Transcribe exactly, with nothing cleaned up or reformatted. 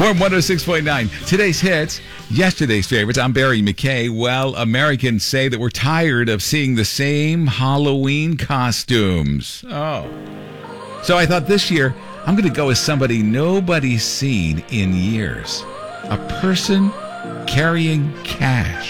Warm one oh six point nine. Today's hits, yesterday's favorites. I'm Barry McKay. Well, Americans say that we're tired of seeing the same Halloween costumes. Oh. So I thought this year, I'm going to go with somebody nobody's seen in years. A person carrying cash.